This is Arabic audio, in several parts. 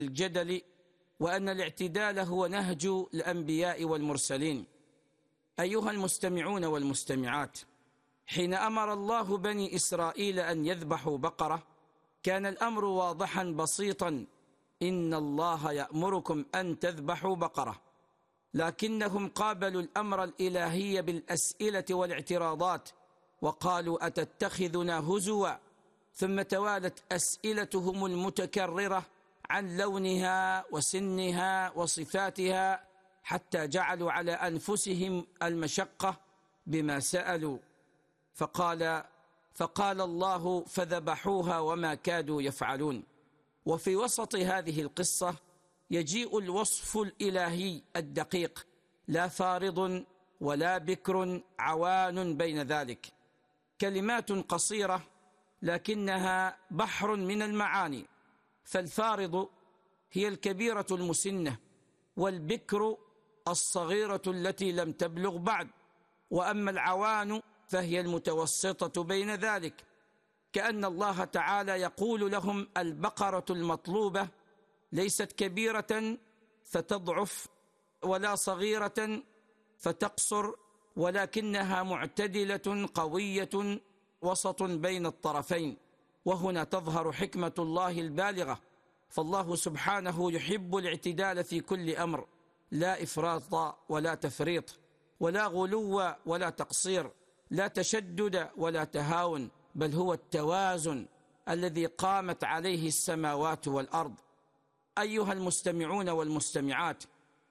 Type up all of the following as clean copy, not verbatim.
الجدل، وأن الاعتدال هو نهج الأنبياء والمرسلين. أيها المستمعون والمستمعات، حين أمر الله بني إسرائيل أن يذبحوا بقرة كان الأمر واضحا بسيطا: إن الله يأمركم أن تذبحوا بقرة. لكنهم قابلوا الأمر الإلهي بالأسئلة والاعتراضات وقالوا: أتتخذنا هزوا؟ ثم توالت أسئلتهم المتكررة عن لونها وسنها وصفاتها، حتى جعلوا على أنفسهم المشقة بما سألوا. فقال الله: فذبحوها وما كادوا يفعلون. وفي وسط هذه القصة يجيء الوصف الإلهي الدقيق: لا فارض ولا بكر عوان بين ذلك. كلمات قصيرة لكنها بحر من المعاني. فالفارض هي الكبيرة المسنة، والبكر الصغيرة التي لم تبلغ بعد، وأما العوان فهي المتوسطة بين ذلك. كأن الله تعالى يقول لهم: البقرة المطلوبة ليست كبيرة فتضعف ولا صغيرة فتقصر، ولكنها معتدلة قوية وسط بين الطرفين. وهنا تظهر حكمة الله البالغة، فالله سبحانه يحب الاعتدال في كل أمر، لا إفراط ولا تفريط، ولا غلو ولا تقصير، لا تشدد ولا تهاون، بل هو التوازن الذي قامت عليه السماوات والأرض. أيها المستمعون والمستمعات،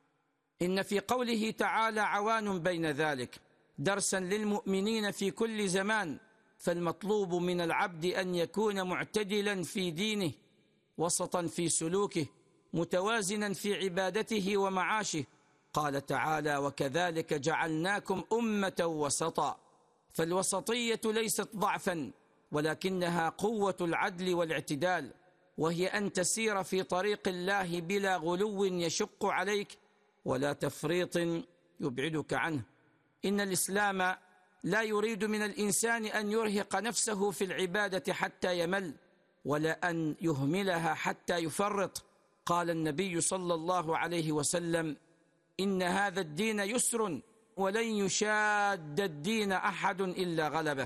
إن في قوله تعالى عوان بين ذلك درسا للمؤمنين في كل زمان. فالمطلوب من العبد أن يكون معتدلا في دينه، وسطا في سلوكه، متوازنا في عبادته ومعاشه. قال تعالى: وكذلك جعلناكم أمة وسطا. فالوسطية ليست ضعفا، ولكنها قوة العدل والاعتدال، وهي أن تسير في طريق الله بلا غلو يشق عليك ولا تفريط يبعدك عنه. إن الإسلام لا يريد من الإنسان أن يرهق نفسه في العبادة حتى يمل، ولا أن يهملها حتى يفرط. قال النبي صلى الله عليه وسلم: إن هذا الدين يسر ولن يشاد الدين أحد إلا غلبه،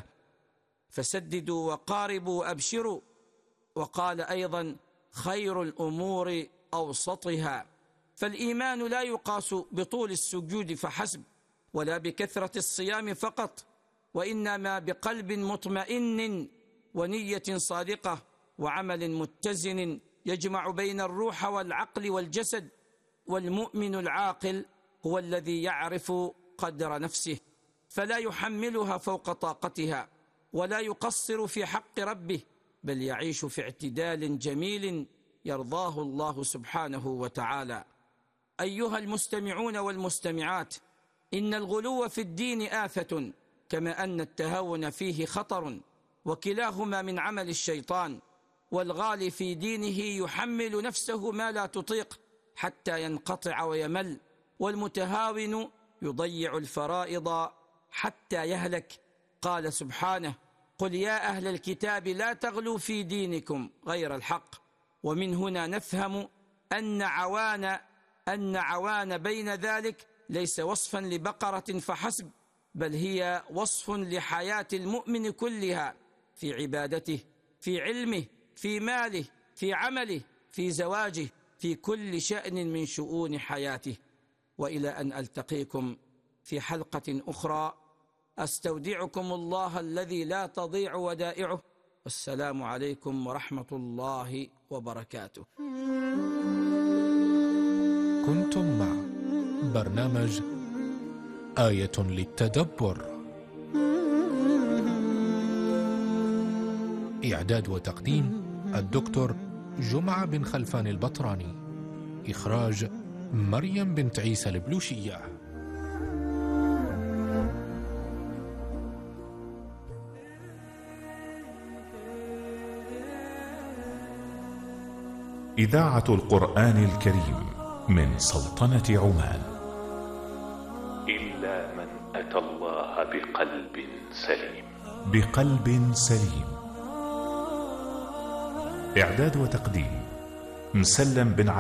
فسددوا وقاربوا وأبشروا. وقال أيضا: خير الأمور أوسطها. فالإيمان لا يقاس بطول السجود فحسب، ولا بكثرة الصيام فقط، وإنما بقلب مطمئن ونية صادقة وعمل متزن يجمع بين الروح والعقل والجسد. والمؤمن العاقل هو الذي يعرف قدر نفسه، فلا يحملها فوق طاقتها، ولا يقصر في حق ربه، بل يعيش في اعتدال جميل يرضاه الله سبحانه وتعالى. أيها المستمعون والمستمعات، إن الغلو في الدين آفة، كما أن التهاون فيه خطر، وكلاهما من عمل الشيطان. والغالي في دينه يحمل نفسه ما لا تطيق حتى ينقطع ويمل، والمتهاون يضيع الفرائض حتى يهلك. قال سبحانه: قل يا أهل الكتاب لا تغلوا في دينكم غير الحق. ومن هنا نفهم أن عوان بين ذلك ليس وصفا لبقرة فحسب، بل هي وصف لحياة المؤمن كلها، في عبادته، في علمه، في ماله، في عمله، في زواجه، في كل شأن من شؤون حياته. وإلى أن ألتقيكم في حلقة أخرى، أستودعكم الله الذي لا تضيع ودائعه، والسلام عليكم ورحمة الله وبركاته. كنتم مع برنامج آية للتدبر، إعداد وتقديم الدكتور جمعة بن خلفان البطراني، إخراج مريم بنت عيسى البلوشية. إذاعة القرآن الكريم من سلطنة عمان. إلا من أتى الله بقلب سليم. بقلب سليم. إعداد وتقديم مسلم بن